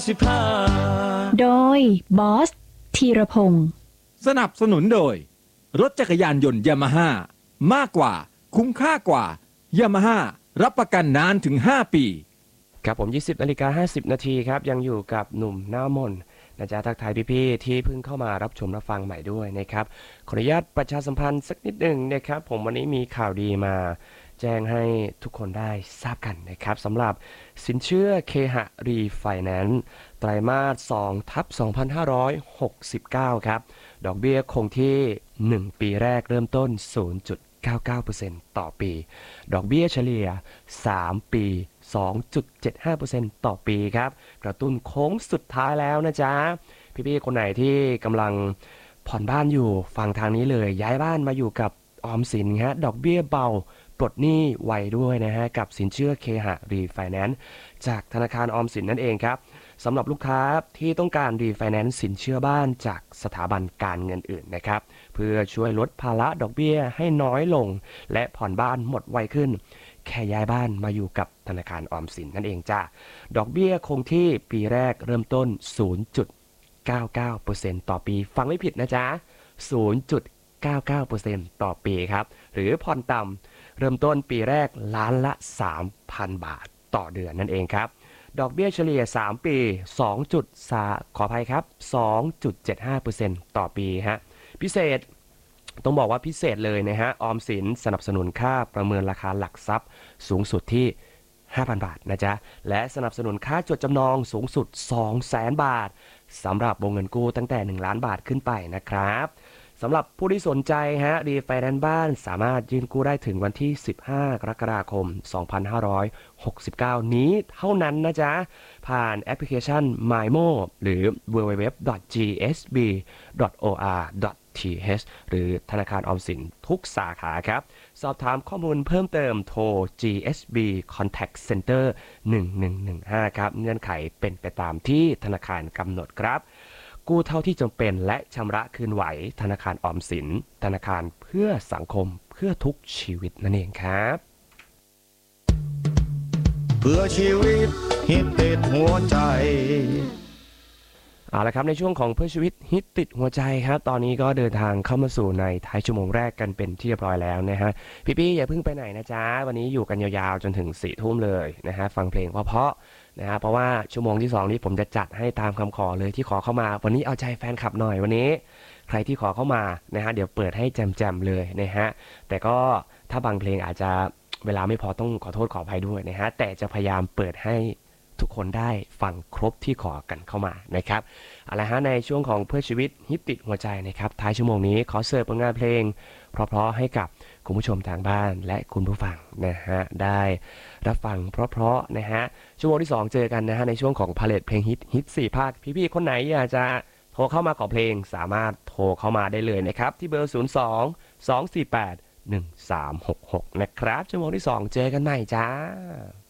โดยบอสธีรพงศ์สนับสนุนโดยรถจักรยานยนต์ยามาฮ่ามากกว่าคุ้มค่ากว่ายามาฮ่ารับประกันนานถึง5 ปีครับผม 20:50 นาทีครับยังอยู่กับหนุ่มหน้ามนนะจ๊ะทักทายพี่ๆที่เพิ่งเข้ามารับชมรับฟังใหม่ด้วยนะครับขออนุญาตประชาสัมพันธ์สักนิดหนึ่งนะครับผมวันนี้มีข่าวดีมาแจ้งให้ทุกคนได้ทราบกันนะครับสำหรับสินเชื่อเคหะรีไฟแนนซ์ไตรมาส 2/2569 ครับดอกเบี้ยคงที่ 1 ปีแรกเริ่มต้น 0.99% ต่อปีดอกเบี้ยเฉลี่ย 3 ปี 2.75% ต่อปีครับกระตุ้นโค้งสุดท้ายแล้วนะจ๊ะพี่ๆคนไหนที่กำลังผ่อนบ้านอยู่ฟังทางนี้เลยย้ายบ้านมาอยู่กับออมสินฮะดอกเบี้ยเบาปลดหนี้ไวด้วยนะฮะกับสินเชื่อเคหะรีไฟแนนซ์จากธนาคารออมสินนั่นเองครับสำหรับลูกค้าที่ต้องการรีไฟแนนซ์สินเชื่อบ้านจากสถาบันการเงินอื่นนะครับเพื่อช่วยลดภาระดอกเบี้ยให้น้อยลงและผ่อนบ้านหมดไวขึ้นแค่ย้ายบ้านมาอยู่กับธนาคารออมสินนั่นเองจ้าดอกเบี้ยคงที่ปีแรกเริ่มต้น 0.99% ต่อปีฟังไม่ผิดนะจ๊ะ 0.99% ต่อปีครับหรือผ่อนต่ำเริ่มต้นปีแรกล้านละ 3,000 บาทต่อเดือนนั่นเองครับดอกเบี้ยเฉลี่ย3 ปีขออภัยครับ 2.75% ต่อปีฮะพิเศษต้องบอกว่าพิเศษเลยนะฮะออมสินสนับสนุนค่าประเมินราคาหลักทรัพย์สูงสุดที่ 5,000 บาทนะจ๊ะและสนับสนุนค่าจดจำนองสูงสุด 200,000 บาทสำหรับวงเงินกู้ตั้งแต่1 ล้านบาทขึ้นไปนะครับสำหรับผู้ที่สนใจฮะรีไฟแนนซ์บ้านสามารถยื่นกู้ได้ถึงวันที่ 15 กรกฎาคม 2569 นี้เท่านั้นนะจ๊ะผ่านแอปพลิเคชัน MyMo หรือ www.gsb.or.th หรือธนาคารออมสินทุกสาขาครับสอบถามข้อมูลเพิ่มเติมโทร GSB Contact Center 1115 ครับเงื่อนไขเป็นไปตามที่ธนาคารกำหนดครับกู้เท่าที่จำเป็นและชำระคืนไหวธนาคารออมสินธนาคารเพื่อสังคมเพื่อทุกชีวิตนั่นเองครับเพื่อชีวิตฮิตติดหัวใจเอาละครับในช่วงของเพื่อชีวิตฮิตติดหัวใจครับตอนนี้ก็เดินทางเข้ามาสู่ในท้ายชั่วโมงแรกกันเป็นที่เรียบร้อยแล้วนะฮะพี่ๆอย่าเพิ่งไปไหนนะจ๊ะวันนี้อยู่กันยาวๆจนถึง4 ทุ่มเลยนะฮะฟังเพลงเพราะๆนะฮะเพราะว่าชั่วโมงที่2นี้ผมจะจัดให้ตามคำขอเลยที่ขอเข้ามาวันนี้เอาใจแฟนคลับหน่อยวันนี้ใครที่ขอเข้ามานะฮะเดี๋ยวเปิดให้แจมๆเลยนะฮะแต่ก็ถ้าบางเพลงอาจจะเวลาไม่พอต้องขอโทษขออภัยด้วยนะฮะแต่จะพยายามเปิดให้ทุกคนได้ฟังครบที่ขอกันเข้ามานะครับเอาละฮะในช่วงของเพื่อชีวิตฮิตติดหัวใจนะครับท้ายชั่วโมงนี้ขอเสิร์ฟผลงานเพลงเพราะๆให้กับคุณผู้ชมทางบ้านและคุณผู้ฟังนะฮะได้รับฟังเพราะๆนะฮะชั่วโมงที่2เจอกันนะฮะในช่วงของพาเลทเพลงฮิต4 ภาคพี่ๆคนไหนอยากจะโทรเข้ามาขอเพลงสามารถโทรเข้ามาได้เลยนะครับที่เบอร์ 02-248-1366 นะครับชั่วโมงที่2เจอกันใหม่จ้า